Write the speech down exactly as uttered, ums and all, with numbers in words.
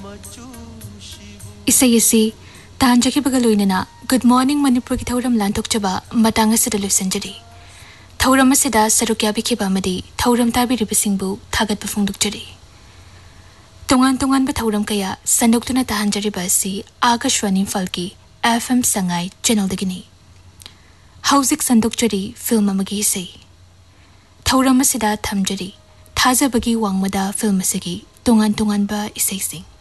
isay isi tahanjaki bagaloinana good morning Manipur ki thauram lanthokchaba matang asida loisanjari thauram asida sarukya bikhiba amadi thauram tabiribasingbu thagat bafungdukjari tongan tongan ba thauram kaya sandoktuna tahanjari basi Akashwani Falki F M Sangai channel dagini hauzik sandokjari film amagi isay thauram asida thamjari thajabagi wangmada film asigi tongan tongan ba isay sing